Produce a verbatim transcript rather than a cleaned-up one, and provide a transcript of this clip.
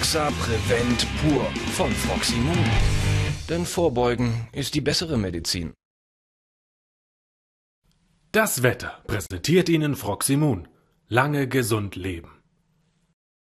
Hoxa Prevent Pur von Froximum. Denn Vorbeugen ist die bessere Medizin. Das Wetter präsentiert Ihnen Froximum. Lange gesund leben.